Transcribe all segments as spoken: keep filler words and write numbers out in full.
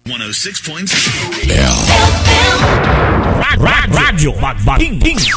one oh six point Radyo Bagbating.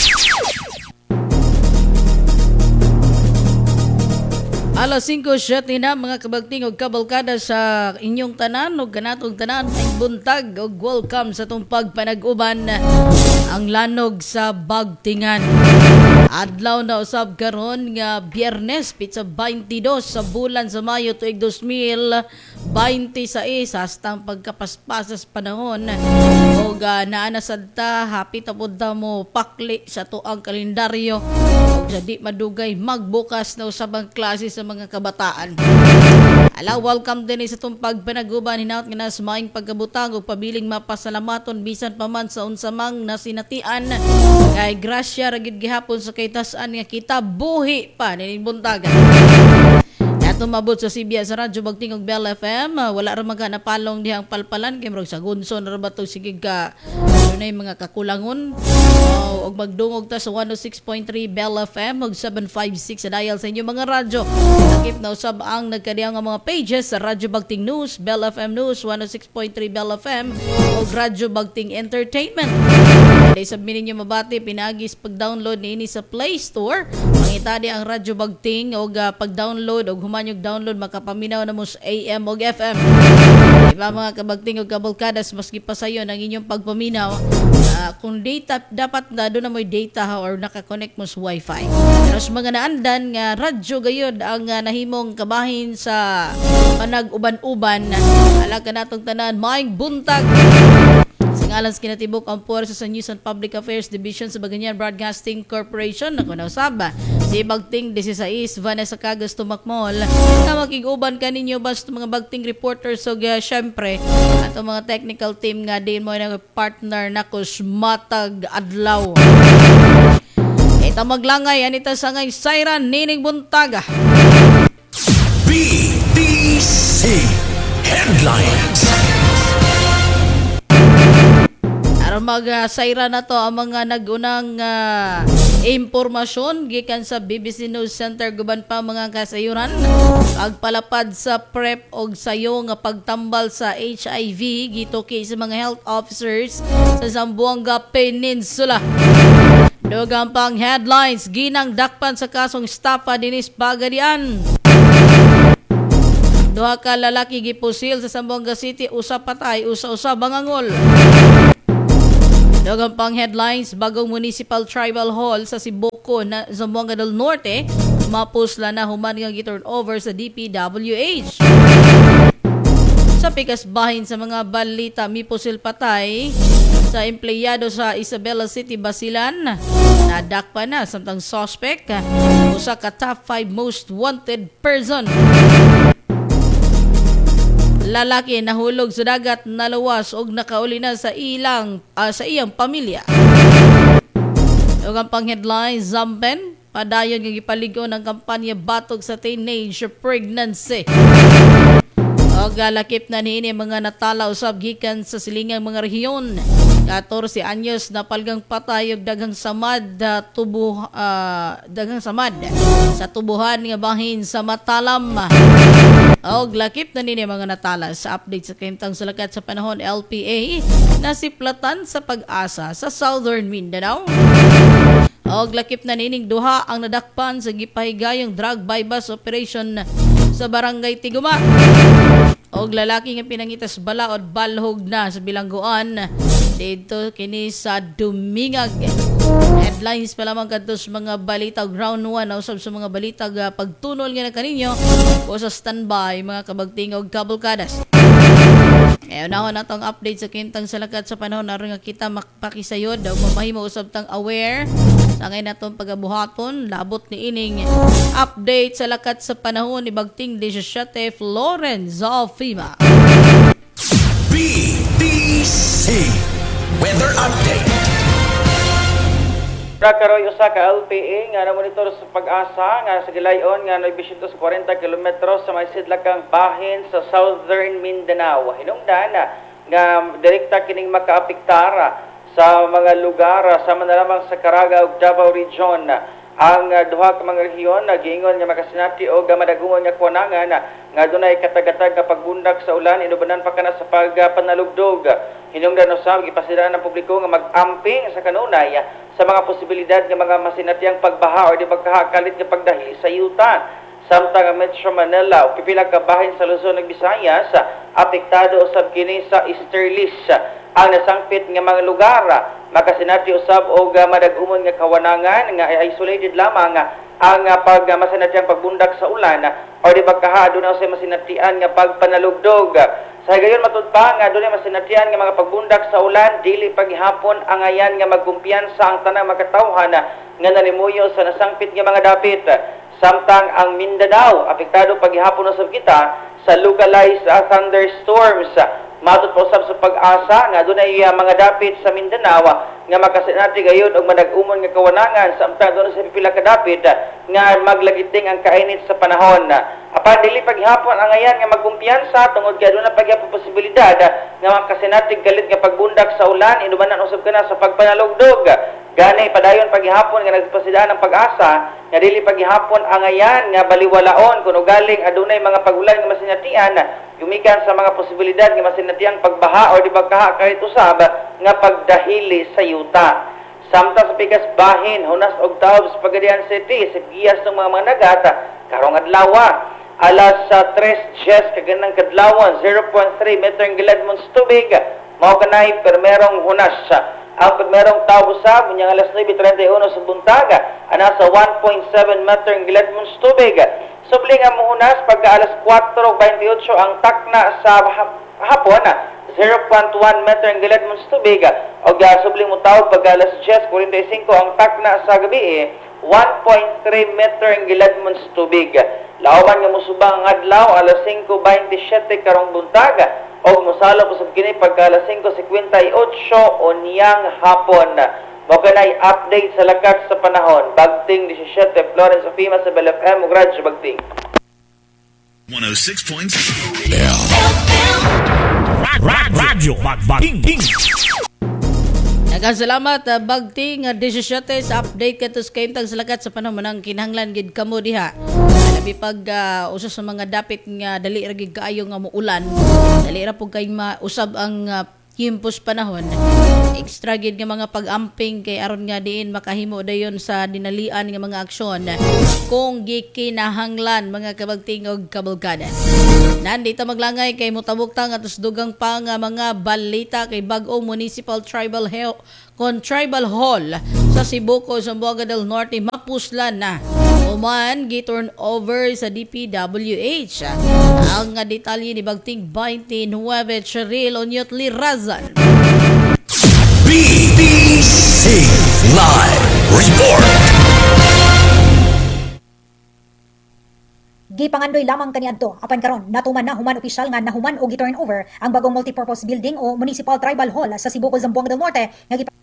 Alas singko siyete na mga kabagting og kabalkada sa inyong tanan ug kanatong tanan ay buntag og welcome sa tong pagpanag-uban ang lanog sa Bagtingan. Adlaw na usab karon nga Biyernes pitsa twenty-two sa bulan sa Mayo tuig two thousand twenty-six hasta pagkapaspasas panahon ug uh, naa na sadta hapit apod ta mo pakli sa tuang kalendaryo ug sa di madugay magbukas na usab ang klase sa mga kabataan. Ala, welcome din sa itong pagpanaguban hinaut nga nas maing pagkabutang ug pabiling mapasalamaton bisan pa man sa unsamang nasinatian kay grasya ra gid gihapon sa kaytas-an nga kita buhi pa nining buntagan. Ato mabot sa Sibya sa Radyo Bagting ug Bell F M, wala ra magka napalong dihang palpalan kay murag sa gunson ra ba to sige ka dunay mga kakulangon. Uh, og magdungog ta sa one oh six point three Bell F M ug seven fifty-six sa dial sa inyo mga radyo. Akip na usab ang nagkadiyang nga mga pages sa Radyo Bagting News, Bell F M News, one oh six point three Bell F M ug Radyo Bagting Entertainment. Dahil sabi ninyo mabati, pinagis pag-download ni ini sa Play Store. Mangitadi ang Radyo Bagting o uh, pag-download o humanyog download makapaminaw na mo sa A M o F M. Diba mga kabagting o kabalkadas, maski pa sayo ng inyong pagpaminaw, uh, kung data, dapat na doon na mo'y data ha, or nakakonect mo sa Wi-Fi. Pero sa mga naandan nga radyo gayod ang uh, nahimong kabahin sa panag-uban-uban, ala ka natong tanan, maing buntag. Singalan sa kinatibok ang puwersa sa News and Public Affairs Division sa Baganyan Broadcasting Corporation. Ako na usab, si Bagting sixteen, Vanessa Cagas Tumakmol. Na makiguban ka ninyo basta mga Bagting reporters so uh, syempre ato mga technical team nga din mo na partner na kus matag adlaw. Ito maglangay, anita sa ngay Siren Nining Buntaga. B B C Headlines. Mag-sayra na to ang mga nagunang uh, impormasyon gikan sa B B C News Center guban pa mga kasayuran pagpalapad sa PrEP og sayo nga pagtambal sa H I V gituki sa mga health officers sa Zamboanga Peninsula. Dugang pang headlines, ginang dakpan sa kasong estafa dinis Pagadian. Duha ka lalaki gipusil sa Zamboanga City, usa patay, usa-usa bangangol. Dagang pang headlines, bagong Municipal Tribal Hall sa Sibuko na Zamboanga del Norte, mapusla na human nga gi-turnover sa D P W H. Sa pikas bahin sa mga balita, mipusil patay sa empleyado sa Isabela City, Basilan. Nadakpa na samtang suspect, usa ka top five most wanted person. Lalaki nahulog sa dagat, nalawas og nakauli na sa ilang uh, sa iyang pamilya. Ug ang pang headline, Zampen padayon nga gipaligon ang kampanya batog sa teenage pregnancy. Og galakip na niini mga natala usab gikan sa silingang mga rehiyon. fourteen anyos na palgang patay og daghang samad uh, tubo uh, daghang samad sa tubuhan nga bahin sa Matalam. Og lakip na nini mga natala sa update sa kintang salakat sa panahon L P A na siplatan sa pag-asa sa Southern Mindanao. Og lakip na nining duha ang nadakpan sa gipahigayong drug bypass operation sa Barangay Tiguma. Og lalaki nga pinangitas balaod balhog na sa bilangguan dito kini sa Dumingag. Headlines pa lamang kadtos mga balita ground one na usab sa mga balita uh, pagtunol nga na kaninyo o sa standby mga kabagting og kabulkadas. Ngayon na na itong update sa kintang salakat sa panahon na nga kita makpakisayod o mamahimo usab tang aware sa ngayon na itong pagabuhaton labot ni ining update sa lakat sa panahon ni Bagting seventeen Florence Alfima. B B C Weather Update. Karoy usa ka L P A nga namonitor sa pag-asa nga sa gilayon nga nabisyon sa forty kilometros sa may sidlakang bahin sa Southern Mindanao. Hinungdan nga direkta kining makaapektar sa mga lugar sa manalamang sa Caraga ug Davao Region. ang uh, duha ka mga rehiyon nagiingon nga makasinati o gamadagumon nga kuwanangan uh, nga dunay katagatag nga pagbundak sa ulan inubanan pa kana sa pagpanalugdog. Hinungdan usab gipasidaan ng publiko nga mag-amping sa kanunay uh, sa mga posibilidad nga mga masinatiang pagbaha o di pagkahakalit nga pagdahili sa yuta. Samtang ang Metro Manila o pipila ka bahin sa Luzon ug Visayas uh, apektado usab kini sa Easterlies uh, ang nasangpit nga mga lugar. Makasinati usab og uh, madagumon nga kawanangan nga isolated lamang uh, ang uh, pag uh, masinatiang pagbundak sa ulan uh, o di pagkaha aduna sa masinatian nga pagpanalugdog. Sa gayon matud pa nga dunay masinatian nga mga pagbundak sa ulan dili paghihapon ang ayan nga magkumpiyansa ang tanang makatawhan uh, nga nalimuyo sa nasangpit nga mga dapit. Samtang ang Mindanao apektado paghihapon usab kita sa localized uh, thunderstorms. Matod pa usab sa pag-asa nga dunay uh, mga dapit sa Mindanao uh, nga makasinati gayon og madag-umon nga kawanangan samtang dunay sa pipila ka dapit uh, nga maglagiting ang kainit sa panahon. Apan dili paghihapon ang ayan nga magkumpiyansa tungod kay aduna paghihapon posibilidad uh, nga makasinati galit nga pagbundak sa ulan inubanan usab kana sa pagpanalugdog. Gani padayon paghihapon nga nagpasidaan ng pag-asa nga dili paghihapon ang ayan nga baliwalaon kuno galing adunay mga pagulan nga masinatian yumikan sa mga posibilidad nga masinatiang pagbaha o di pagkaha kahit usab nga pagdahili sa yuta. Samtang sa pikas bahin hunas og taob sa Pagadian City sa giyas ng mga managat karong adlaw alas sa tres jes kaganang kadlawon zero point three meter ang gilad mong tubig mao kanay permerong hunas. Ang pagmerong tao usab unyang alas nine treinta y uno sa buntaga ana sa one point seven meter ang gilad mong tubig. Subling ang muhunas pagka alas four twenty-eight ang takna sa hapon zero point one meter ang gilad mong tubig o subling mo tawag pagka alas ten forty-five ang takna sa gabi one point three meter ang gilad mong tubig. Laoman nga musubang ang adlaw alas five twenty-seven karong buntaga o musalo po sa kini pagka alas five fifty-eight unyang hapon. Maganay update sa lakat sa panahon. Bagting seventeen Florence Ofima sa Bel F M ug Radyo Bagting. one oh six point Radyo Bagting. Nagkasalamat uh, Bagting uh, seventeen sa update katos kaintang sa lakat sa panahon manang kinahanglan gid kamo diha. Labi pag uh, usa sa mga dapit nga dali ra gid kaayo nga muulan. Dali ra pug kay mausab ang uh, himpos panahon. Extra gid nga mga pag-amping kay aron nga diin makahimo dayon sa dinalian nga mga aksyon kung gikinahanglan mga kabagting og kabalkadan. Nandito maglangay kay mutabukta nga tus dugang pa nga mga balita kay bag-o Municipal Tribal Hall kon Tribal Hall sa Sibuco, Zamboanga del Norte mapuslan na. Uman gi-turn over sa D P W H. Ang nga detalye ni Bagting twenty-nine Cheryl Onyot Lirazan. B B C Live Report. Gipangandoy lamang kaniadto apan karon natuman na human opisyal nga nahuman og gi-turn over ang bagong multipurpose building o Municipal Tribal Hall sa Sibuco, Zamboanga del Norte nga gipa-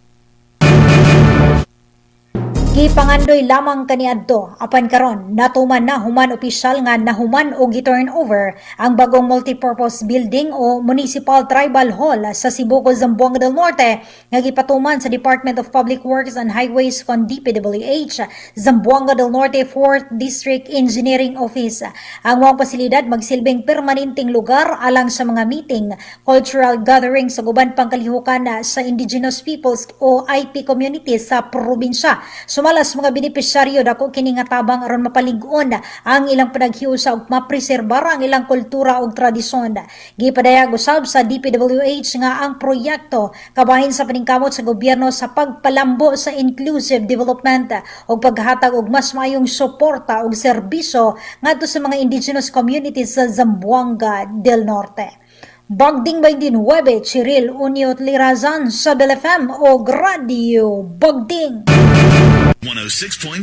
Gipangandoy lamang kaniadto apan karon natuman na human opisyal nga nahuman og gi-turn over ang bagong multipurpose building o Municipal Tribal Hall sa Sibuco, Zamboanga del Norte nga gipatuman sa Department of Public Works and Highways kon D P W H Zamboanga del Norte fourth District Engineering Office. Ang mga pasilidad magsilbing permanenteng lugar alang sa mga meeting, cultural gatherings sa guban pang kalihukan sa indigenous peoples o I P communities sa probinsya. Sumalas mga benepisyaryo dako kini nga tabang aron mapalig-on ang ilang panaghiusa ug mapreserbar ang ilang kultura ug tradisyon. Gipadayag usab sa D P W H nga ang proyekto kabahin sa paningkamot sa gobyerno sa pagpalambo sa inclusive development ug paghatag og mas maayong suporta ug serbisyo ngadto sa mga indigenous communities sa Zamboanga del Norte. Bagding twenty-nine Cheryl Onyot Lirazan sa Bel F M o Radio Bagding. one oh six point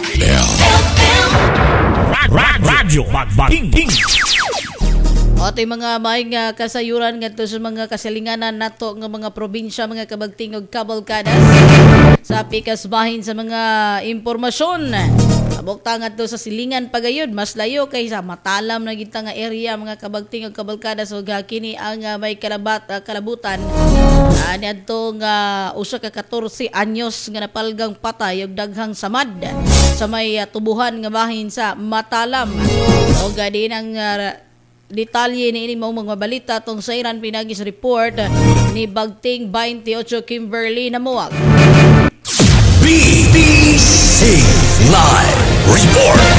Radyo Bagting. O ito'y mga maing uh, kasayuran ngadto sa mga kasilinganan nato nga mga probinsya mga kabagting og kabalkadas sa pikas bahin sa mga impormasyon Sabok tangat to sa silingan pagayod, mas layo kaysa matalam na kita nga area mga kabagting ug kabalkada so kini ang uh, may kalabat uh, kalabutan. Uh, niadto nga usa ka fourteen anyos nga napalgang patay ug daghang samad sa may uh, tubuhan nga bahin sa Matalam. O gadi ang uh, detalye ni ini mong mga balita tong sa Iran pinagis report ni Bagting twenty-eight Kimberly Namuag. B B C Live Report.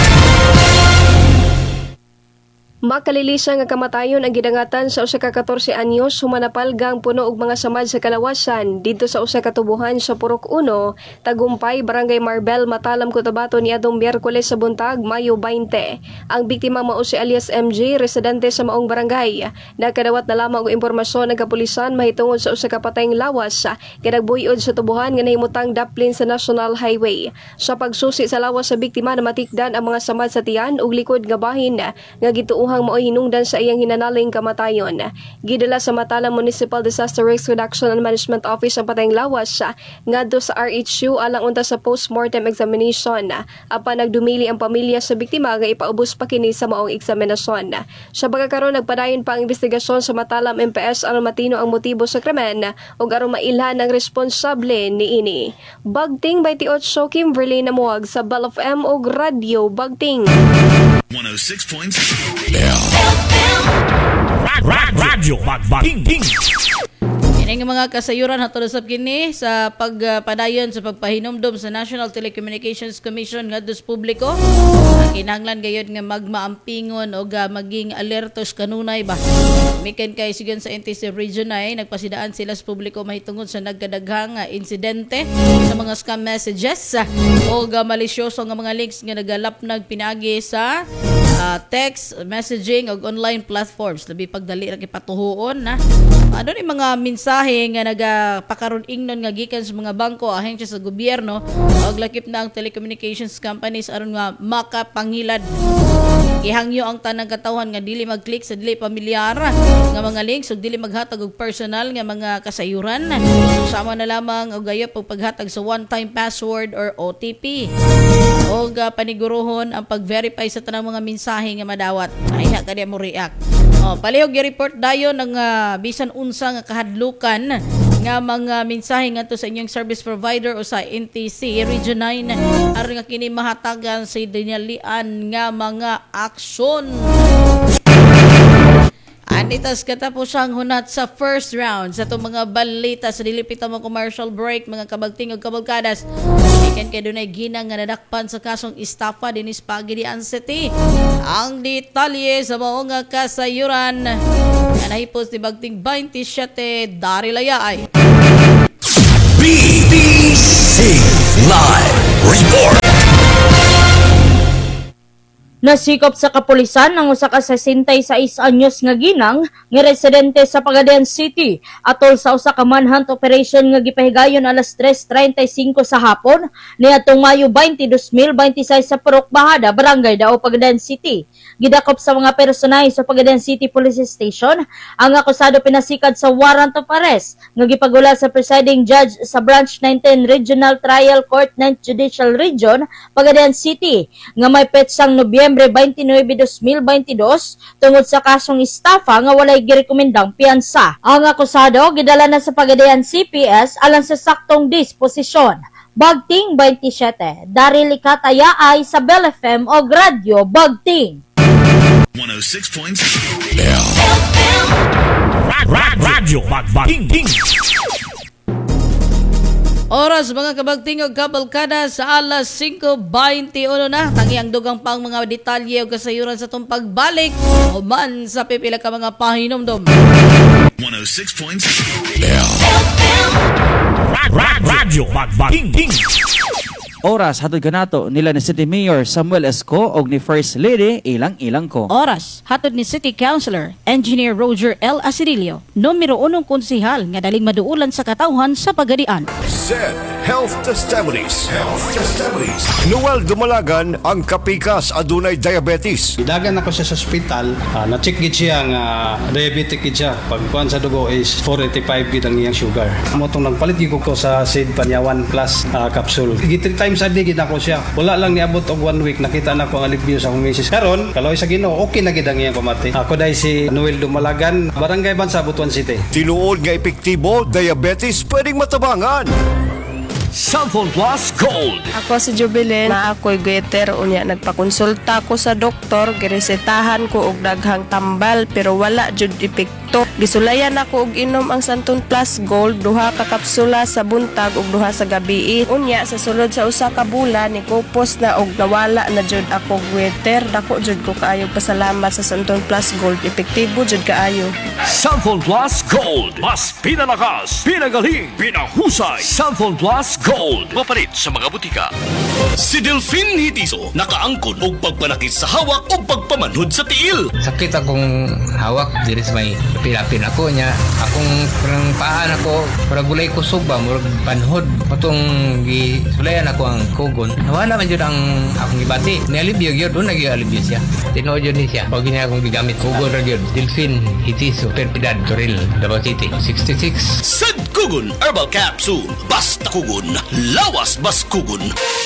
Makalilisa nga kamatayon ang gidangatan sa usa ka fourteen anyos humanapalgang puno og mga samad sa kalawasan didto sa usa ka tubuhan sa Purok one, Tagumpay, Barangay Marbel, Matalam, Cotabato niadtong Miyerkules sa buntag, Mayo twenty. Ang biktima mao si alias M J, residente sa maong barangay. Nakadawat na lamang og impormasyon ng kapulisan mahitungod sa usa ka patayng lawas kinagbuyod sa tubuhan nga nahimutang daplin sa National Highway. Sa pagsusi sa lawas sa biktima na matikdan ang mga samad sa tiyan ug likod nga bahin nga gituuhan ang mao'y hinungdan sa iyang hinanaling kamatayon. Gidala sa Matalam Municipal Disaster Risk Reduction and Management Office ang patayng lawas ngadto sa R H U alang unta sa postmortem examination. Apan nagdumili ang pamilya sa biktima nga ipaubos pa kini sa maong eksaminasyon. Sa pagkakaroon nagpadayon pa ang investigasyon sa Matalam M P S aron matino ang motibo sa krimen ug aron mailhan ang responsable niini. Bagting twenty-eight Kimberly Namuag sa Bell F M ug Radio Bagting. one oh six point seven Radyo Bagbaking. Ini nga mga kasayuran hatod usab kini sa pagpadayon sa pagpahinomdom sa National Telecommunications Commission ngadto sa publiko. Ang kinahanglan gayud nga magmaampingon o ga maging alertos kanunay ba. Miken kay sigon sa N T C Region ay nagpasidaan sila sa publiko mahitungod sa nagkadaghang insidente sa mga scam messages o ga malisyoso nga mga links nga nagalapnag pinagi sa uh, text messaging o online platforms. Labi pagdali ra kay patuhuon na. Ano ni mga mensahe nga nagapakaron ingnon nga gikan sa mga bangko, ahensya sa gobyerno ug lakip na ang telecommunications companies aron nga makapangilad. Ihangyo ang tanang katawhan nga dili mag-click sa dili pamilyar nga mga links ug dili maghatag og personal nga mga kasayuran. Sama na lamang og gayop og paghatag sa one-time password or O T P. Og uh, paniguruhon ang pag-verify sa tanang mga mensahe nga madawat. Ay ha kadi mo react. Oh, palihog gi-report dayon ng uh, bisan unsa nga kahadlukan nga mga mensahe ngadto sa inyong service provider o sa N T C Region nine aron nga kini mahatagan sa dinyalian nga mga aksyon. Anitas katapos ang hunat sa first round sa itong mga balita sa dilipita mo commercial break mga kabagting o kabalkadas. Ikan kay dunay ginang nga nadakpan sa kasong estafa din is Pagadian City. Ang detalye sa mga kasayuran nga nahipos ni Bagting twenty-seven Darilaya ay B B C Live Report. Nasikop sa kapulisan ang usa ka sesenta-sais anyos nga ginang nga residente sa Pagadian City atol sa usa ka manhunt operation nga gipahigayon alas tres treinta y cinco sa hapon niadtong Mayo twenty, two thousand twenty-six sa Purok Bahada, Barangay Dao, Pagadian City. Gidakop sa mga personay sa Pagadian City Police Station ang akusado pinasikad sa warrant of arrest nga gipagula sa presiding judge sa Branch nineteen Regional Trial Court ninth Judicial Region, Pagadian City nga may petsang Nobyembre twenty-nine, two thousand twenty-two tungod sa kasong estafa nga walay girekomendang piyansa. Ang akusado gidala na sa Pagadian C P S alang sa saktong disposisyon. Bagting twenty-seven, Daryl Ikataya ay sa Bell F M o Radio Bagting. one oh six point seven Radyo Bagbaking. Oras mga kabagting o kabalkada sa alas five twenty-one na. Tangi ang dugang pang mga detalye o kasayuran sa itong pagbalik o man sa pipila ka mga pahinomdom. one oh six point seven Radyo Bagbaking. Oras hatod kanato nila ni City Mayor Samuel Esco og ni First Lady Ilang-Ilang ko. Oras hatod ni City Councilor Engineer Roger L. Asidilio, numero unong konsehal nga daling maduulan sa katawhan sa Pagadian. Set. Health Testimonies. Health Testimonies. Noel Dumalagan, ang kapikas adunay diabetes. Dagan ako siya sa ospital, uh, na-check gid siya nga diabetic gid siya. Pagkuan sa dugo is four eighty-five gid ang iyang sugar. Amo tong nagpalit gid ko sa Sid Panyawan Plus uh, capsule. Gid three times a day gid ako siya. Wala lang niabot og one week nakita na ko ang alibyo sa akong misis. Karon, kaloy sa Ginoo, okay na gid ang iyang pamati. Ako dai si Noel Dumalagan, Barangay Bansa, Butuan City. Tinuod nga epektibo, diabetes pwedeng matabangan. Cellphone Plus Gold. Ako si Jubilin, na ako'y goiter unya. Nagpakonsulta ko sa doktor, giresetahan ko og daghang tambal pero wala jud epekto. Gisulayan ako og inom ang Santon Plus Gold, duha ka kapsula sa buntag ug duha sa gabi. Unya sa sulod sa usa ka bulan ni kupos na og nawala na jud ako goiter. Dako jud ko kaayo pasalamat sa Santon Plus Gold, epektibo jud kaayo. Cellphone Plus Gold. Mas pinalakas, pinagaling, pinahusay. Cellphone Plus Gold. Mapalit sa mga butika. Si Delphine Hitiso nakaangkon og pagpanakit sa hawak o pagpamanhod sa tiil. Sakit akong hawak diri sa may pilapin ako niya. Akong parang paan ako, para gulay ko suba, murag panhod. Patong gisulayan ako ang kugon. Nawala man yun ang akong ibati. Nialibyo yun, doon nag-ialibyo siya. Tinood yun ni siya. Pag niya akong gigamit kugon ra yun. Delphine Hitiso, Perpidad, Toril, Davao City, sixty-six. Sad Kugon Herbal Capsule. Basta kugon, lawas bas kugon.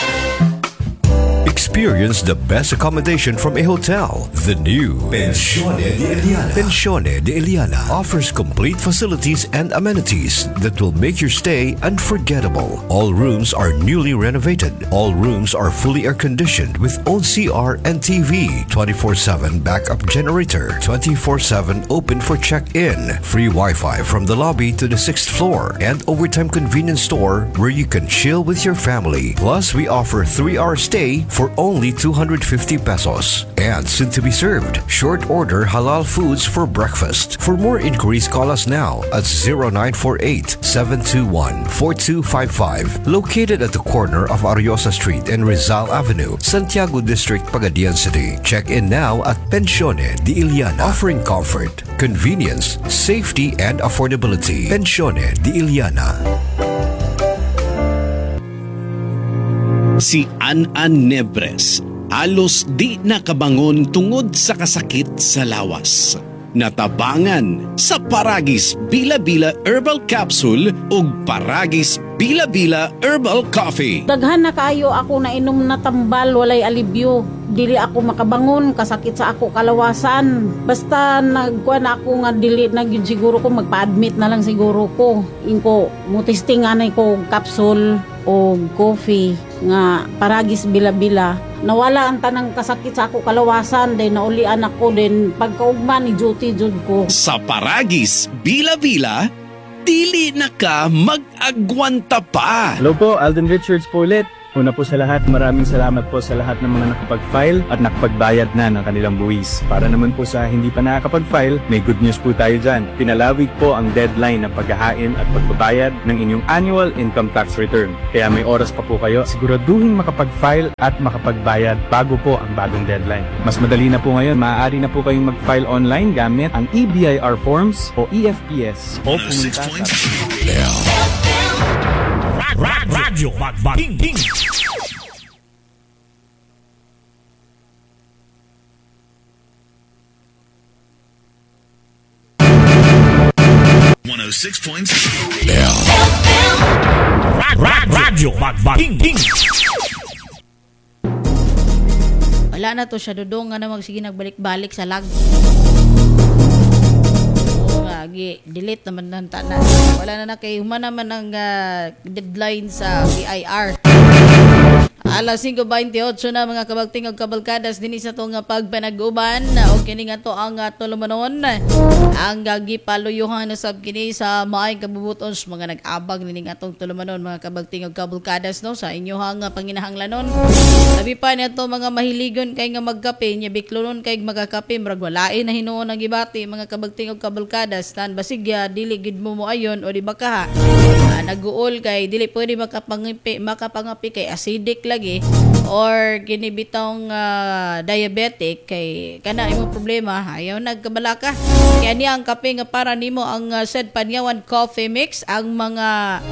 Experience the best accommodation from a hotel. The new Pensione de Eliana. Pensione de Eliana offers complete facilities and amenities that will make your stay unforgettable. All rooms are newly renovated. All rooms are fully air-conditioned with own C R and T V. twenty-four seven backup generator. twenty-four seven open for check-in. Free Wi-Fi from the lobby to the sixth floor. And overtime convenience store where you can chill with your family. Plus, we offer three-hour stay for only two hundred fifty pesos. And soon to be served, short order halal foods for breakfast. For more inquiries, call us now at zero nine four eight, seven two one, four two five five. Located at the corner of Ariosa Street and Rizal Avenue, Santiago District, Pagadian City. Check in now at Pensione de Eliana, offering comfort, convenience, safety, and affordability. Pensione de Eliana. Si An-An Nebres, alos di nakabangon tungod sa kasakit sa lawas. Natabangan sa Paragis Bila-Bila Herbal Capsule ug Paragis Bila-Bila Herbal Coffee. Daghan na kaayo ako na inom na tambal, walay alibyo. Dili ako makabangon, kasakit sa ako kalawasan. Basta nagkuha na ako nga dili na gyud siguro ko, magpa-admit na lang siguro ko. Inko, mutisting anay ko capsule o coffee nga Paragis Bila-Bila. Nawala ang tanang kasakit sa ako kalawasan, then naulian ako, then pagkaugma ni duty jud ko. Sa Paragis Bila-Bila, dili na ka mag-agwanta pa. Hello po, Alden Richards po ulit. Una po sa lahat, maraming salamat po sa lahat ng mga nakapag-file at nakapagbayad na ng kanilang buwis. Para naman po sa hindi pa nakakapag-file, may good news po tayo dyan. Pinalawig po ang deadline ng paghahain at pagbabayad ng inyong annual income tax return. Kaya may oras pa po kayo. Siguraduhin makapag-file at makapagbayad bago po ang bagong deadline. Mas madali na po ngayon, maaari na po kayong mag-file online gamit ang E B I R forms o E F P S o pumunta sa... Radio Magbating Ting. one oh six point seven Radio Magbating Ting. Wala na to siya dudong nga na magsige nagbalik-balik sa lag. Lagi delete naman ng tanan. Wala na na kay human naman ang uh, deadline sa B I R. Alas five twenty-eight na mga kabagting ug kabalkadas dinhi sa tong pagpanag-uban og kini nga to ang uh, tulumanon ang gagipaluyuhan na sab kini sa maayong kabubuton sa mga nag-abag nini nga tong tulumanon mga kabagting ug kabalkadas no sa inyohang uh, panginahanglanon. Sabi pa niya to mga mahiligon kay nga magkape nya biklonon kay magakape murag walain na hinuon ang gibati mga kabagting ug kabalkadas tan basig uh, dili gid mo mo ayon o di ba ka uh, nag-uol kay dili pwede makapangipi makapangapi kay acidic lagi or kini bitong uh, diabetic kay kana imong problema ayaw nagkabala ka kaya niya ang kape nga para nimo ang uh, said Panyawan coffee mix ang mga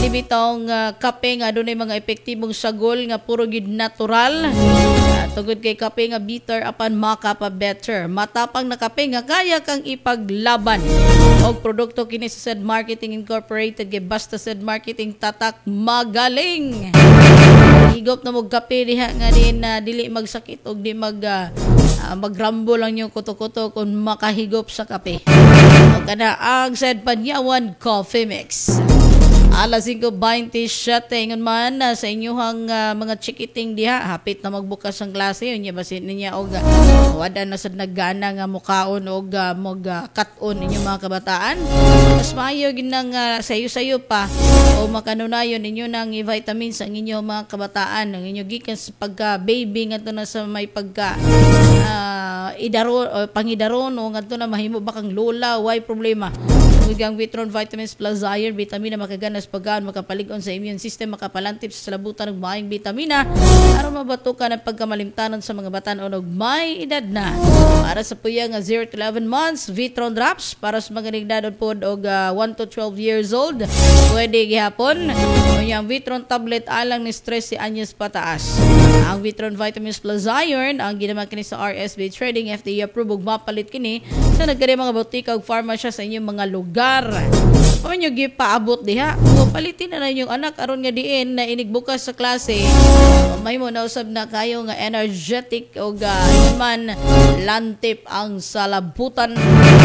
Dili bitong uh, kape nga dunay mga epektibong sagol nga puro gid natural. Uh, tungod kay kape nga bitter apan makapa better. Matapang na kape nga kaya kang ipaglaban. Og produkto kini sa Said Marketing Incorporated kay basta Said Marketing tatak magaling. Higop na mo kape diha nga din uh, dili magsakit og di mag uh, uh, magrambo lang yung kuto-kuto kung makahigop sa kape. O kana ang Said Panyawan Coffee Mix. Alas singko twenty-seven ingon man uh, sa inyong uh, mga chikiting diha hapit na magbukas ang klase unya basin niya og uh, wada na sad naggana nga mukaon og uh, mag uh, cut-on inyong mga kabataan. Mas maayo ginang uh, sayo-sayo pa o makanunayon ninyo ng vitamins ang inyong mga kabataan ang inyong gikan sa pagka baby ngadto na sa may pagka uh, idaron o pangidaron o ngadto na mahimo bakang lola why problema. Ugang Vitron Vitamins Plus Iron, vitamina makaganas pagkaon, makapalig-on sa immune system, makapalantip sa salabutan ng maayong vitamina aron mabatukan ang pagkamalimtanon sa mga batan-o og may edad na. Para sa puya nga zero to eleven months, Vitron Drops para sa mga nigdadon pod og uh, one to twelve years old. Pwede gihapon. Ang Vitron tablet alang ni stress si anyos pataas. Ang Vitron Vitamins Plus Iron ang ginaman kini sa R S B Trading F D A approved ug mapalit kini sa nagkari mga botika ug pharmacy sa inyong mga lugar. O nyo gipaabot diha. O palitin na na yung anak aron nga diin na inigbukas sa klase. O, may mo nausab na kayo nga energetic o ga man lantip ang salabutan.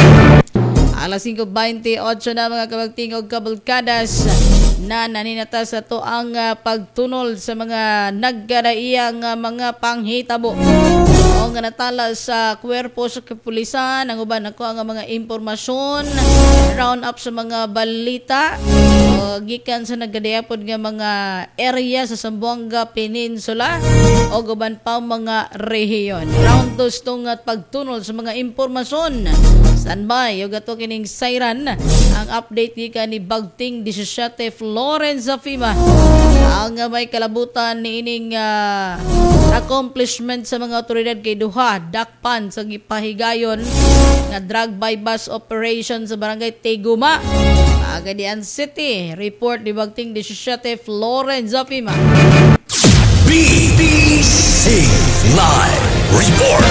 Alas singko twenty-eight na mga kabagting o kabalkadas na naninata sa to ang uh, pagtunol sa mga nagkaraiyang uh, mga panghitabo. O nga natala sa kwerpo sa kapulisan ang uban ako ang mga impormasyon round up sa mga balita o gikan sa nagkadayapod nga mga area sa Zamboanga Peninsula o uban pa mga rehiyon. Round dos tong at pagtunol sa mga impormasyon. Standby o gato kining Sairan ang update gikan ni Bagting seventeen Florence Zafima ang uh, may kalabutan ni ining uh, accomplishment sa mga otoridad kay duha dakpan sa gipahigayon nga drug by bus operation sa barangay Teguma, Cagayan City. Report ni Bagting seventeen Florence Zafima. B B C Live Report.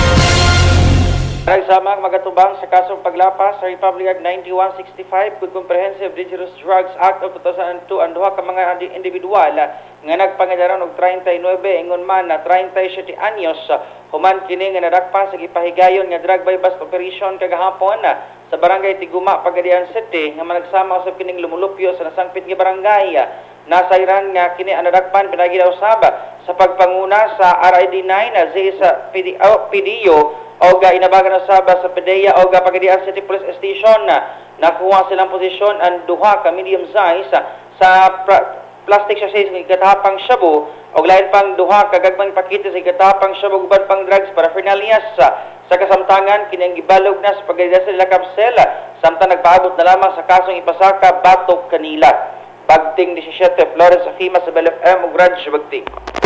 Nagsamang magatubang sa kasong paglapas sa Republic Act ninety-one sixty-five with Comprehensive Dangerous Drugs Act of two thousand two ang duha ka mga individual nga nagpangidaron og thirty-nine ingon man na thirty-seven anyos human kini nga nadakpan sa gipahigayon nga drug by bus operation kagahapon sa barangay Tiguma, Cagayan City nga managsama usab kining lumulupyo sa nasangpit nga barangay. Nasairan nga kini ang nadakpan pinagi daw usab sa pagpanguna sa R I D nine Z sa P D O o ga inabagan na saba sa P D E A o ga Cagayan City Police Station. Nakuha silang posisyon ang duha ka medium size sa plastic sachet sa igatapang shabu o lain pang duha ka gagmang pakete sa igatapang shabu uban pang drugs paraphernalia sa kasamtangan kining gibalog na sa pagdidasa nila kapsel samtang nagpaabot na lamang sa kasong ipasaka batok kanila. Bagting seventeen Florence Zafima sa Bel F M ug Radyo Bagting.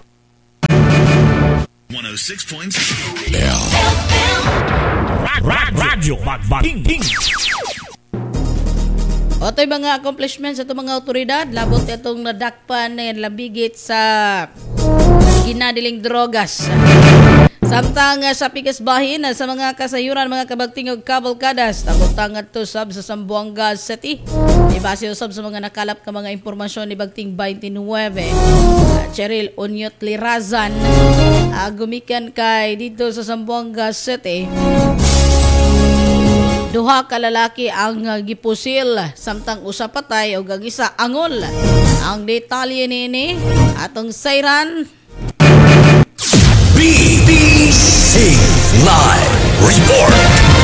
one oh six point six Radyo Bagting. Otoy mga accomplishments sa itong mga otoridad, labot itong nadakpan na labigit sa ginadiling drogas. Samtang uh, sa pikas bahin uh, sa mga kasayuran mga kabagting og kabalkadas, tabutang to sab sa Zamboanga City. Ibase usab sa mga nakalap ka mga impormasyon ni Bagting twenty-nine. Uh, Cheryl Onyot Lirazan uh, gumikan kay dito sa Zamboanga City. Duha ka lalaki ang uh, gipusil samtang usa patay o ang isa angol. Ang detalye nini atong Sairan B B C Live Report.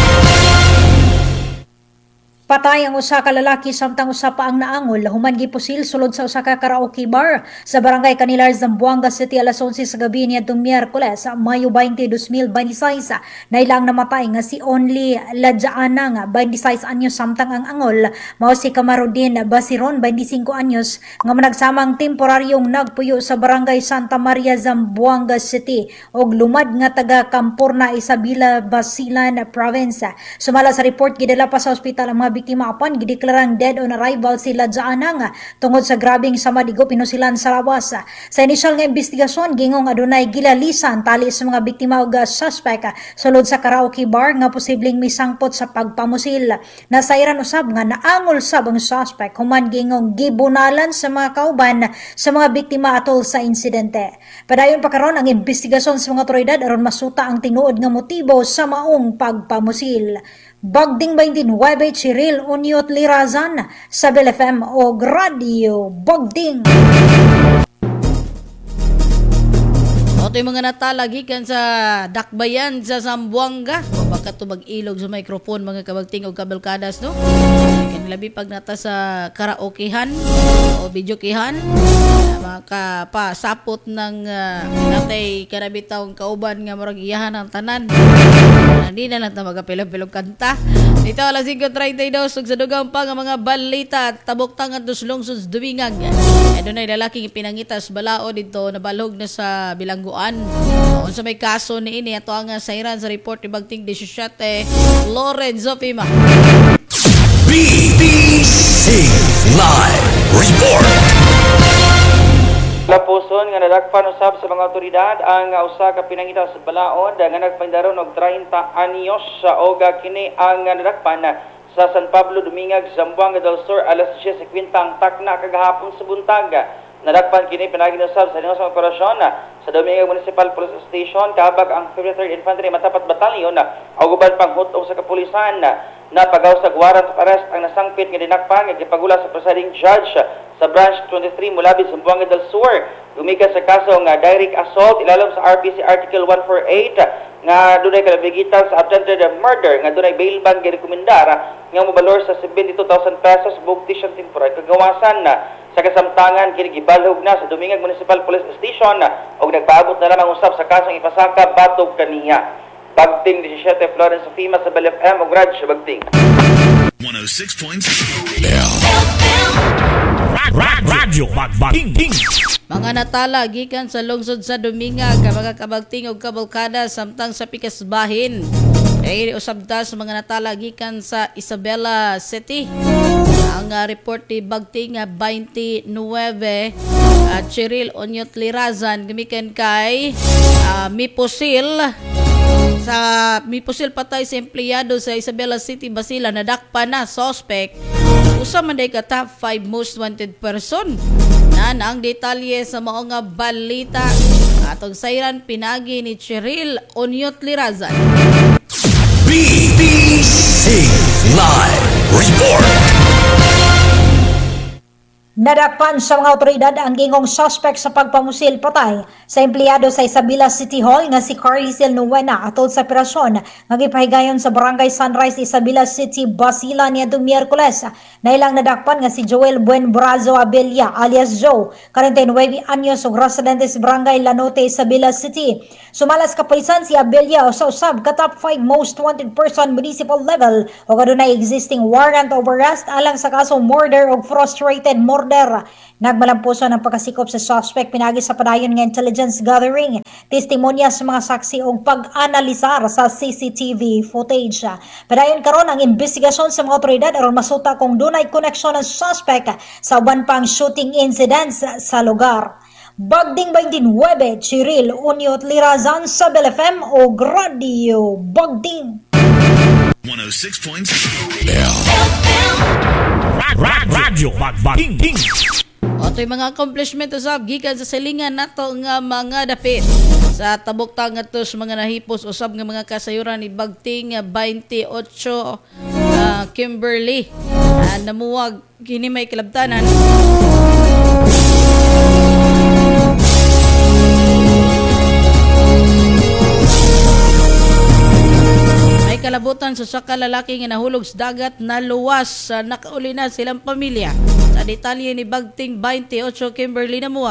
Patay ang usa ka lalaki samtang usa pa ang naangol human gipusil sulod sa usa ka karaoke bar sa barangay Canilar, Zamboanga City alas eleven sa gabi niadtong Miyerkules, Mayo twenty, twenty twenty-six. Nailang namatay nga si Only Ladjaana nga twenty-six anyos samtang ang angol mao si Kamarudin Basiron twenty-five anyos nga managsamang temporaryong nagpuyo sa barangay Santa Maria, Zamboanga City og lumad nga taga Campurna, Isabela, Basilan Province. Sumala sa report gidala pa sa ospital ang mga biktima apan gideklarang dead on arrival sila Jaanang tungod sa grabing samadigo pinusilan sa lawas. Sa inisyal nga investigasyon gingong adunay gilalisan tali sa mga biktima ug suspect sulod sa karaoke bar nga posibleng misangpot sa pagpamusil. Nasairan usab nga naangol sab ang suspect human gingong gibunalan sa mga kauban sa mga biktima atol sa insidente. Padayon pa karon ang investigasyon sa mga otoridad aron masuta ang tinuod nga motibo sa maong pagpamusil. Bagding twenty-nine, Chiril Unyot Lirazan sa Bel F M o Radio Bagding. Oto'y mga natala gikan sa Dakbayan sa Zamboanga. O baka ito mag-ilog sa microphone mga kabagting o kabelkadas, no? Labi pag nata sa karaokehan o videokehan, makapasapot ng uh, natay karabitawang kauban nga marag iyahan ang tanan. Hindi na lang ta magapilog-pilog kanta. Dito alas five thirty-two ug sa dugang pa nga mga balita tabok tangan dos lungsod duwingag. Ado na lalaking pinangitas balao dito nabalog na sa bilangguan. Unsa may kaso ni ini ato ang sayran sa report ni Bagting seventeen Lorenzo Pima. B B C Live Report. Lapuson nga nadakpan usab sa mga otoridad ang uh, usa ka pinangita sa balaod nga nagpandaron og thirty anyos sa oga kini ang uh, nadakpan uh, sa San Pablo Dumingag, Zamboanga del Sur alas ten fifty ang takna kagahapon sa buntag. Nadakpan kini pinagin usab sa Dinosong Operasyon uh, sa Dumingag Municipal Police Station kabag ang fifty-third Infantry Matapat Batalyon uh, o guban pang hutong sa kapulisan uh, na pagaw sa warrant of arrest ang nasangpit nga dinakpan nga gipagula sa presiding judge sa branch twenty-three Mulabi, Zamboanga del Sur. Gumikan sa kaso nga direct assault ilalom sa R P C Article one forty-eight nga dunay kalabigitan sa attempted murder nga dunay bail bond girekomendar nga mobalor sa seventy-two thousand pesos bugtisyon temporary kagawasan sa kasamtangan kini gibalhog na sa Dumingag Municipal Police Station ug nagpaabot na lamang usab sa kasong ipasaka batog kaniya. Bagting seventeen Florence Fima sa Bel F M ug Raj Bagting. one oh six point Radio Bagting. Mga natala gikan sa lungsod sa Dumingag mga kabagting ug kabalkada samtang sa pikas bahin. Ay usab ta sa mga natala gikan sa Isabela City. Ang uh, report ni Bagting uh, twenty-nine at uh, Chiril Onyot Lirazan gamikan kay uh, Miposil sa Miposil patay sa empleyado sa Isabela City, Basilan nadakpan na suspect usa man day ka top five most wanted person. Nan ang detalye sa mga nga balita atong sayran pinagi ni Chiril Onyot Lirazan. B B C Live Report. Nadakpan sa mga otoridad ang gingong suspect sa pagpamusil patay sa empleyado sa Isabela City Hall nga si Carlisel Nuwena atol sa operasyon nga gipahigayon sa Barangay Sunrise, Isabela City, Basilan niadtong Miyerkules. Nailang nadakpan nga si Joel Buenbrazo Abella alias Joe, forty-nine anyos ug residente sa Barangay Lanote, Isabela City. Sumalas kapulisan si Abella sa usab ka top five most wanted person municipal level ug adunay existing warrant of arrest alang sa kasong murder ug frustrated murder. Nagmalampuson ang pagkasikop sa suspect pinagi sa padayon nga intelligence gathering, testimonya sa mga saksi ug pag-analisar sa C C T V footage. Padayon karon ang investigasyon sa mga otoridad aron masuta kung dunay koneksyon ang suspect sa uban pang shooting incidents sa lugar. Bagding twenty-nine, Chiril Unyot Lirazan sa Bel F M o Radio Bagding. one oh six point Radio Bagting. Oto'y mga accomplishment usab gikan sa silingan nato nga mga dapit. Sa tabok tangatos mga nahipos usab nga mga kasayuran ni Bagting twenty-eight uh, Kimberly. Uh, namuwag kini may kilabtanan. Kalabutan sa saka lalaki nga nahulog sa dagat na luwas uh, nakauli na silang pamilya. Sa detalye ni Bagting twenty-eight Kimberly Namuwag.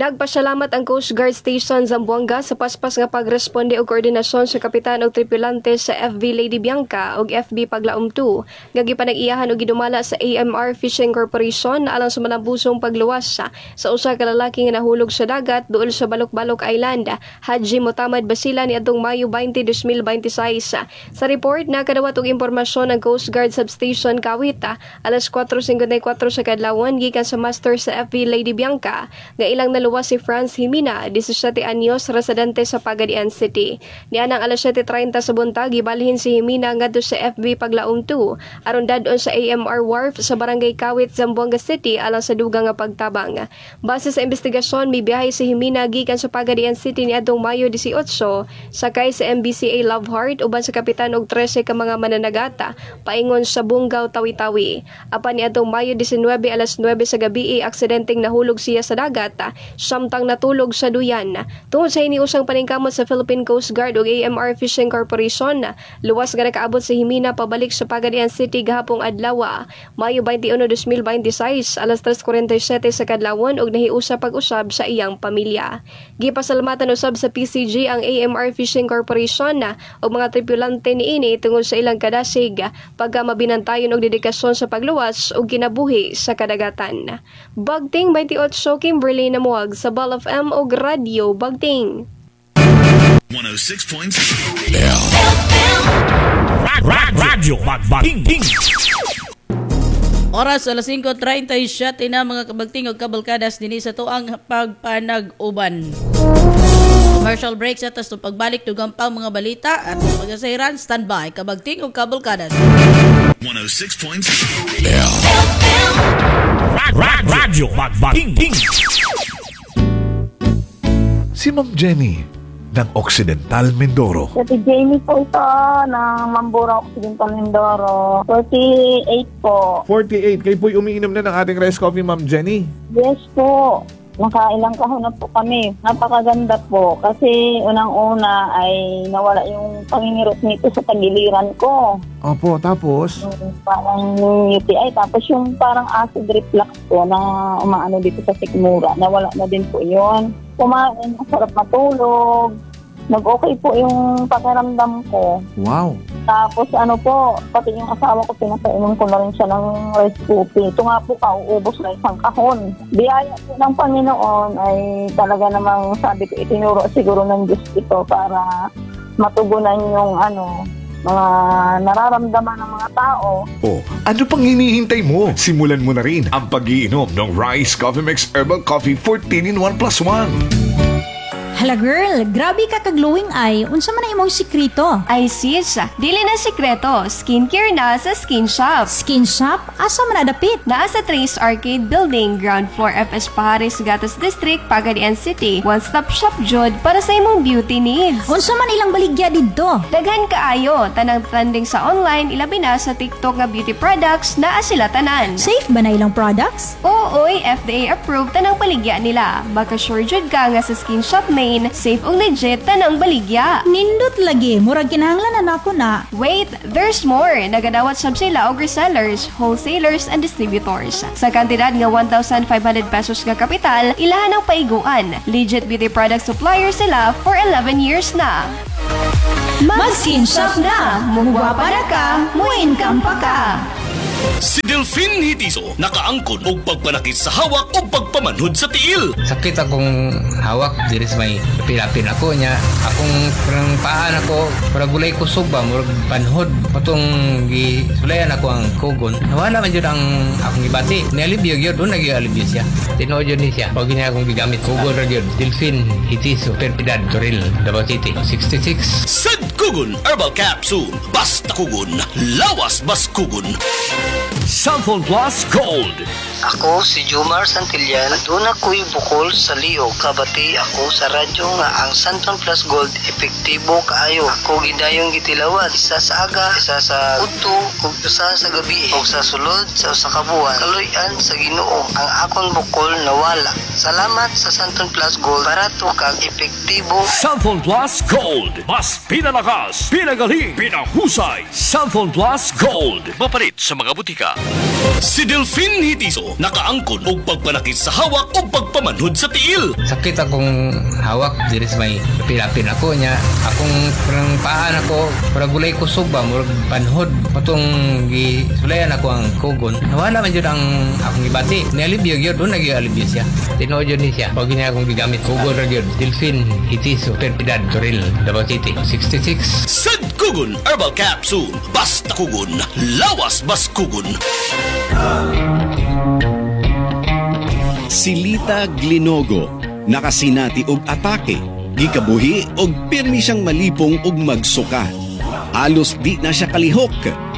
Nagpasalamat ang Coast Guard Station Zamboanga sa paspas nga pagresponde og koordinasyon sa kapitan og tripulante sa F B Lady Bianca og F B Paglaom two nga gipanag-iyahan og gidumala sa A M R Fishing Corporation alang sa malambusong pagluwas sa usa ka lalaki nga nahulog sa dagat duol sa Balok-Balok Island. Haji Motamad Basila ni adtong Mayo twenty, twenty twenty-six. Sa report nakadawat og impormasyon ang Coast Guard Substation Kawita alas four fifty-four sa kadlawon gikan sa master sa F B Lady Bianca nga ilang naluwas si Franz Jimina, seventeen anyos, residente sa Pagadian City. Nianang alas seven thirty sa buntag gibalhin si Jimina ngadto sa F B Paglaom two aron dadon sa A M R Wharf sa Barangay Kawit, Zamboanga City alang sa dugang nga pagtabang. Base sa investigasyon, may biyahe si Jimina gikan sa Pagadian City niadtong Mayo eighteen sakay sa M B C A Love Heart uban sa kapitan og thirteen ka mga mananagata paingon sa Bungaw, Tawi-Tawi. Apan niadtong Mayo nineteen alas nine sa gabi aksidenteng nahulog siya sa dagat samtang natulog sa duyan. Tungod sa iniusang paningkamot sa Philippine Coast Guard ug A M R Fishing Corporation, luwas nga nakaabot si Jimina pabalik sa Pagadian City gahapong adlaw, Mayo twenty-one, twenty twenty-six alas three forty-seven sa kadlawon ug nahiusa pag-usab sa iyang pamilya. Gipasalamatan usab sa P C G ang A M R Fishing Corporation ug mga tripulante niini tungod sa ilang kadasig pagka mabinantayon og dedikasyon sa pagluwas ug kinabuhi sa kadagatan. Bagting twenty-eight Kimberly Namuag sa Ball of M og Radio Bagting. one oh six point seven Radyo Bagting. Oras alas five thirty-seven na mga kabagting og kabalkadas dinhi sa tuang pagpanag-uban. Commercial break sa tas pagbalik dugang pang mga balita at pagkasairan standby kabagting og kabalkadas. one oh six point seven Radyo Bagting. Si Ma'am Jenny ng Occidental Mindoro. Si Jenny po ito ng Mambura Occidental Mindoro. forty-eight po. forty-eight. Kayo po'y umiinom na ng ating rice coffee, Ma'am Jenny? Yes po. Nakailang kahon na po kami. Napakaganda po. Kasi unang-una ay nawala yung pangingirot nito sa tagiliran ko. Opo, tapos? Parang U T I. Tapos yung parang acid reflux po na umaano dito sa sikmura. Nawala na din po yun. Kumain, masarap matulog. Nag-okay po yung pakiramdam ko. Wow. Tapos ano po, pati yung asawa ko, pinapainom ko na rin siya ng rice coffee. Ito nga po, kauubos na isang kahon. Biyaya po ng Panginoon ay talaga namang sabi ko, itinuro siguro ng Diyos ito para matugunan yung ano, mga nararamdaman ng mga tao. Oh, ano pang hinihintay mo? Simulan mo na rin ang pag-iinom ng Rice Coffee Mix Herbal Coffee fourteen in one plus one. Hala girl, grabe ka ka-glowing eye. Unsa man na imong sikrito? Ay sis, dili na sikreto. Skincare na sa Skin Shop. Skin Shop? Asa man nadapit? Naa sa Trace Arcade Building, ground floor F S Pahares, Gatas District, Pagadian City. One-stop shop jud para sa imong beauty needs. Unsa man ilang baligya didto? Daghan kaayo, tanang trending sa online, ilabi na sa TikTok nga beauty products naa sila tanan. Safe ba na ilang products? Oo, F D A approved tanang baligya nila. Maka-sure jud ka nga sa Skin Shop may safe ug legit tanang baligya. Nindot lagi, murag kinahanglan na ako na. Wait, there's more. Nagadawat sab sila og resellers, wholesalers and distributors. Sa kantidad nga one thousand five hundred pesos nga kapital, ilahan ang paiguan. Legit beauty product supplier sila for eleven years na. Mag-Skin Shop na. Mugwapa na ka, muincome pa ka. Si Delphine Hitiso nakaangkon og pagpanakit sa hawak o pagpamanhod sa tiil. Sakit akong hawak diri sa may pilapin ako niya. Akong parang paan ako, para gulay kusog ba, murag panhod. Patong gisulayan ako ang kugon. Nawala man yun ang akong ibati. Nialibyo yun, doon nag-ialibyo siya. Tinood yun niya. Pag niya akong gigamit, kugon rin yun. Delphine Hitiso, Perpidad, Toril, Davao City, sixty-six. Sad Kugon Herbal Capsule. Basta kugon, lawas bas kugon. Samphon Plus Gold. Ako si Jomar Santillan. Doon ako'y bukol sa liog. Kabati ako sa radyo nga ang Samphon Plus Gold epektibo kaayo. Ako gidayong gitilawat. Isa sa aga, isa sa udto, ug isa sa gabi, ug sa sulod sa usa ka buwan. Kaloy-an sa Ginoo ang akong bukol nawala. Salamat sa Samphon Plus Gold. Barato kag epektibo. Samphon Plus Gold. Mas pinalakas, pinagaling, pinahusay. Samphon Plus Gold. Mapalit sa mga butika. Si Delphine Hitiso nakaangkon og pagpanakit sa hawak o pagpamanhod sa tiil. Sakit akong hawak diri sa may pilapin ako niya. Akong parang paan ako, parang gulay kusog ba, murag panhod. Patong gisulayan ako ang kugon. Nawala man yun ang akong ibati. Nialibyo yun, doon nag-ialibyo siya. Tinood yun niya. Pag niya akong gigamit, kugon rin yun. Delfin, Hitiso, Perpidad, Toril, Davao City, sixty-six. Sad Kugon Herbal Capsule. Basta kugon, lawas bas kugon. Silita Glinogo, nakasinati og atake, gikabuhi og pirmi siyang malipong og magsuka. Alos di na siya kalihok.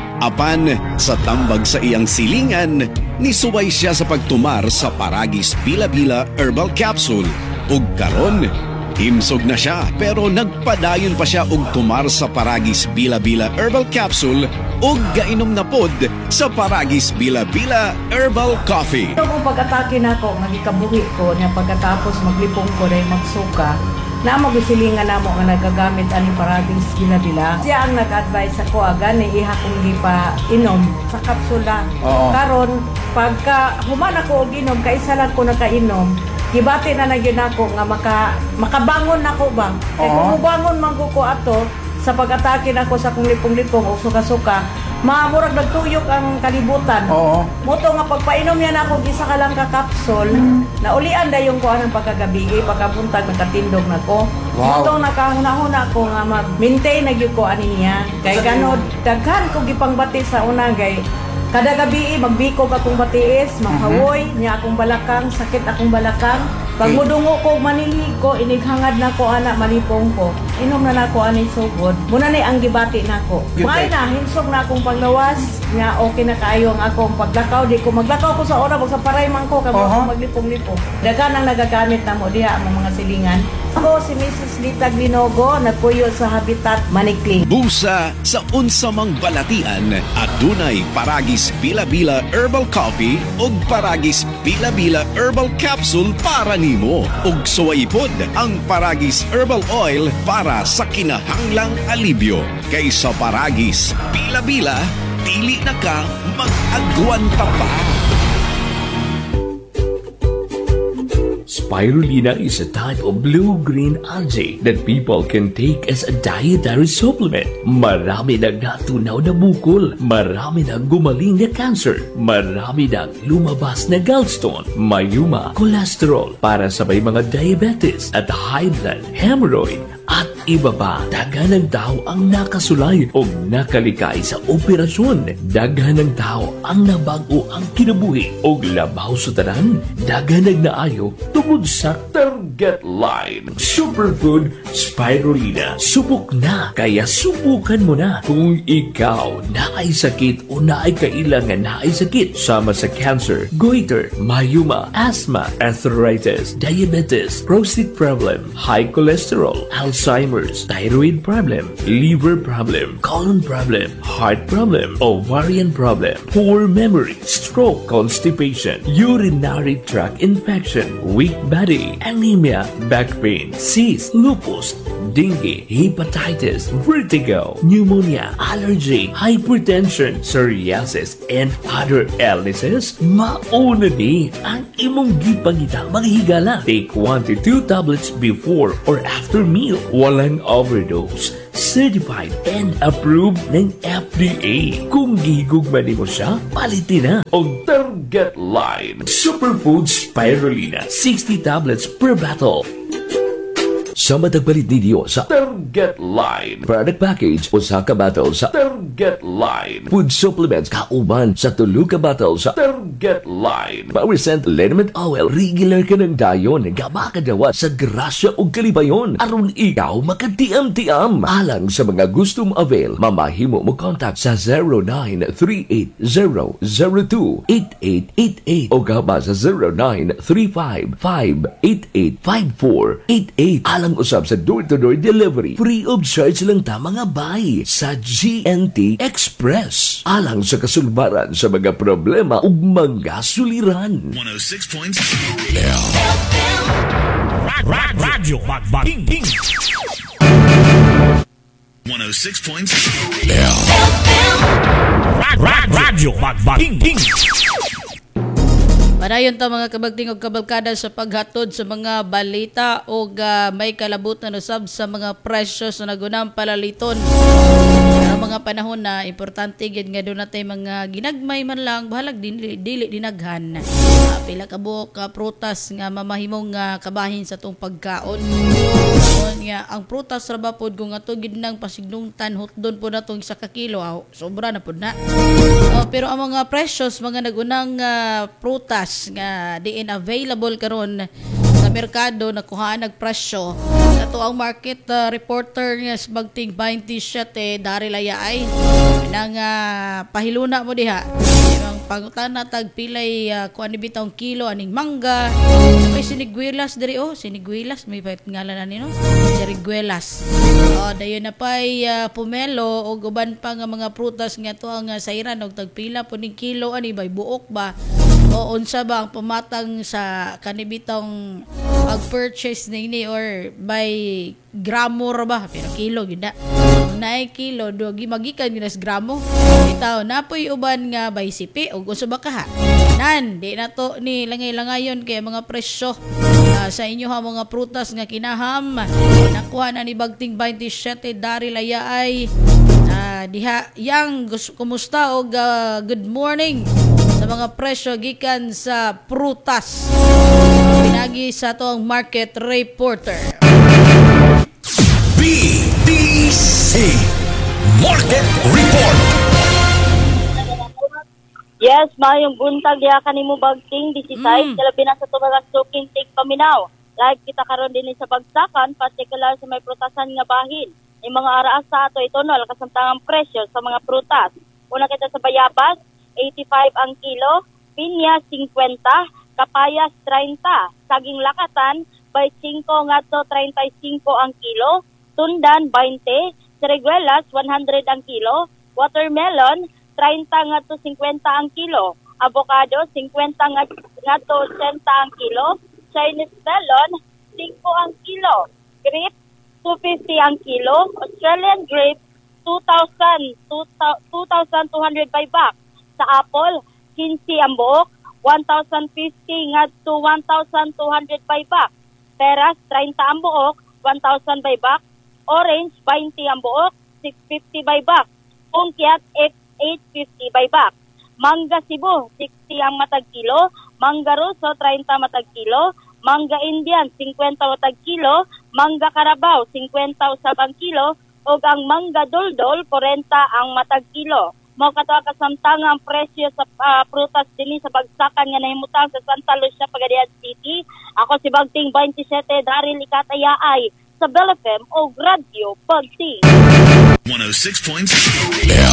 Apan sa tambag sa iyang silingan, nisuway siya sa pagtumar sa Paragis Bila-Bila Herbal Capsule. Ug karon, himsog na siya pero nagpadayon pa siya og tumar sa Paragis Bila-Bila Herbal Capsule ug gainom na pod sa Paragis Bila-Bila Herbal Coffee. Ito kung pag-atake na ako, magikabuhi ko niya pagkatapos maglipong ko na magsuka, na magsilingan na mo nga nagagamit ani Paragis Bila-Bila. Siya ang nag-advise ako agad ni iha kong di pa inom sa kapsula. Oo. Karon pagka human ako og inom, kaisa lang ko nakainom, gibati na nagyan ako nga maka, makabangon nako ba. Kaya kung mubangon man ko ato, sa pag-atake na ako sa kong lipong-lipong o suka-suka, maamurag nagtuyok ang kalibutan. Oo. Moto nga pagpainom niya na ako, isa ka lang ka-capsule, naulian da yung kuha ng pagkagabi, pagkapuntag, nagkatindog na ko. Wow. Moto nakahuna-huna ko nga mag-maintain na yung kuha niya. Kaya gano'n, daghan ko gipangbati sa unagay. Kada gabi, magbikog akong batiis, maghawoy, niya akong balakang, sakit akong balakang. Pag mudungo ko, manili ko, inighangad na ko, anak, malipong ko. Inom na na ko, aning sugod. Muna na ang gibati na ko. May na, hinsog na akong paglawas, nga okay na kayo ang akong paglakaw. Di ko maglakaw ko sa oras, wag sa paray man ko, kag uh-huh. maglipong-lipong. Dagan ang nagagamit na mo, diha ang mga silingan. Ako si Missus Lita Glinogo, nagpuyo sa Habitat Manikling. Busa sa unsamang balatian, adunay Paragis Bila-Bila Herbal Coffee ug Paragis Bila-Bila Herbal Capsule para nimo. Ug suwaypod ang Paragis Herbal Oil para sa kinahanglang alibyo. Kaysa Paragis Bila-Bila, dili na ka mag-agwanta pa. Spirulina is a type of blue-green algae that people can take as a dietary supplement. Marami nang natunaw na bukol, marami nang gumaling na cancer, marami nang lumabas na gallstone, mayuma, cholesterol para sa may mga diabetes at high blood, hemorrhoid, at iba pa. Daghan ng tao ang nakasulay o nakalikay sa operasyon. Daghan ng tao ang nabago ang kinabuhi o labaw sa tanan. Daghan ng naayo tungod sa target line. Superfood Spirulina. Subok na, kaya subukan mo na. Kung ikaw naay sakit o naay kailangan naay sakit sama sa cancer, goiter, mayuma, asthma, arthritis, diabetes, prostate problem, high cholesterol, Alzheimer's, thyroid problem, liver problem, colon problem, heart problem, ovarian problem, poor memory, stroke, constipation, urinary tract infection, weak body, anemia, back pain, cyst, lupus, dengue, hepatitis, vertigo, pneumonia, allergy, hypertension, psoriasis, and other illnesses, mauna ni ang imong gipangita mga higala. Take one to two tablets before or after meal. Walang overdose. Certified and approved ng F D A. Kung gigugman mo siya, palitin na. O target line. Superfood Spirulina. sixty tablets per bottle. Sa matagpalit ninyo sa Target Line. Product package o sa kabatal sa Target Line. Food supplements kauban sa tulog kabatal sa Target Line. Power Scent Liniment Oil. Regular ka ng dayon. Gabakadawa sa grasya o kalibayon. Aron ikaw makatiam-tiam. Alang sa mga gustong avail, mamahimo mo contact sa zero nine three eight zero zero two eight eight eight eight o gaba sa zero nine three five five eight eight five four eight eight. Alang usab sa door-to-door delivery. Free of charge lang ta mga bay sa G N T Express. Alang sa kasulbaran sa mga problema ug mga suliran. one oh six point seven Radyo Bagbaking one oh six point seven Radyo Bagbaking Padayon ta mga kabagting og kabalkada sa paghatod sa mga balita o uh, may kalabutan usab sa mga presyo sa nagunang palaliton. Sa mga panahon na importante gid nga doon natay mga ginagmay man lang bahalag dili, dili dinaghan. Uh, pila ka buok uh, prutas nga mamahimong uh, kabahin sa tong pagkaon. Doon nga ang prutas ra ba pod kung ato gid nang pasignungtan hotdon po natong isa ka kilo aw sobra na pod na. Uh, pero ang mga presyos mga nagunang uh, prutas nga diin available karon sa merkado nakuha nagpresyo ato ang market uh, reporter nga sa bagting twenty-seven Daryl Ayaay nang uh, pahiluna mo diha ang pangutana tag pilay uh, kuan ni bitong kilo aning mangga may siniguelas diri oh siniguelas may pait ngalan ani no siniguelas oh dayon na pay uh, pomelo o guban pa nga mga prutas nga to ang uh, sayran og tagpila po ning kilo ani bay buok ba o unsa ba ang pamatang sa kanibitong pag-purchase nini or by gramo ra ba pero kilo gid na nay kilo dogi magikan ginas gramo bitaw napoy uban nga by sipi ug usa ba ka ha nan di na to ni langay-langayon kay mga presyo uh, sa inyo ha mga prutas nga kinaham nakuha na ni bagting twenty-seven Daryl Ayaay uh, diha yang kumusta og uh, good morning sa mga presyo gikan sa prutas pinagi sa tong market reporter. B T C Market Report. Yes, mayong buntag diha kanimo bagting disisay mm. labi na sa tubagas suking tig paminaw. Live kita karon dinhi sa bagsakan particular sa may prutasan nga bahin. Yung mga araas sa ato itunol kasamtangang presyo sa mga prutas. Una kita sa bayabas eighty-five ang kilo, pinya fifty, kapayas thirty, saging lakatan twenty-five ngadto thirty-five ang kilo, tundan twenty, siriguelas one hundred ang kilo, watermelon thirty ngadto fifty ang kilo, avocado fifty ngadto eighty ang kilo, Chinese melon five ang kilo, grape two fifty ang kilo, Australian grape two thousand, two thousand two hundred buy back. Sa apple, fifteen ang buok, one thousand fifty ngadto one thousand two hundred buy back. Peras, thirty ang buok, one thousand buy back. Orange, twenty ang buok, six fifty buy back. Pungkiat, eight fifty buy back. Mangga Cebu, sixty ang matag kilo. Mangga Rosso, thirty matag kilo. Mangga Indian, fifty matag kilo. Mangga Carabao, fifty usab kilo. O ang mangga Doldol, forty ang matag kilo. Mao kato kasamtang ang presyo sa uh, prutas dinhi sa bagsakan nga nahimutang sa Santa Lucia, Pagadian City. Ako si Bagting twenty-seven Daryl Ayaay sa Bell F M o Radio Bagting. one oh six point seven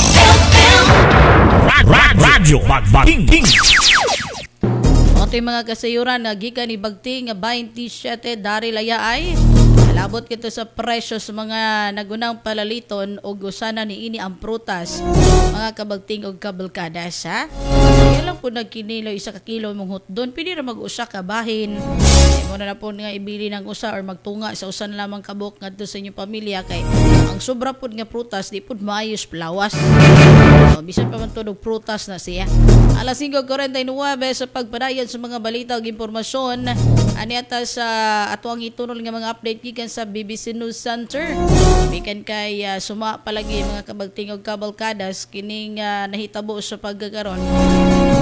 Radio Bagting. Otoy mga kasayuran na gikan ni Bagting twenty-seven Daryl Ayaay. Alabot kito sa presyo sa mga nagunang palaliton o gusana ni ini ang prutas mga kabagting og kabalkadas ha. Kaya lang po nagkinilo isa ka kilo mong hotdon pwede ra mag-usa ka bahin. Ay mo na na po nga ibili ng usa or magtunga sa usan lamang kabuk ngadto sa inyong pamilya kay ang sobra pod nga prutas di pod maayos plawas. So, bisan pa man tudog prutas na siya. Alas five forty-nine sa pagpadayon sa mga balita ug impormasyon ani ata sa ato ang itunol nga mga update gikan sa B B C News Center. Bikan kay uh, suma palagi mga kabagting og kabalkadas kining uh, nahitabo sa pagkakaron